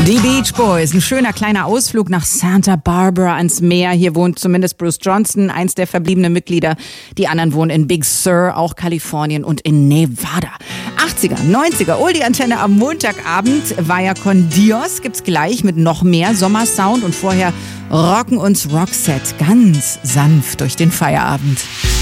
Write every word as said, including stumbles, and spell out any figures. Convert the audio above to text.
Die Beach Boys, ein schöner kleiner Ausflug nach Santa Barbara ans Meer. Hier wohnt zumindest Bruce Johnston, eins der verbliebenen Mitglieder. Die anderen wohnen in Big Sur, auch Kalifornien und in Nevada. achtziger, neunziger, Oldie-Antenne am Montagabend. Vaya con Dios gibt's gleich mit noch mehr Sommersound und vorher rocken uns Roxette ganz sanft durch den Feierabend.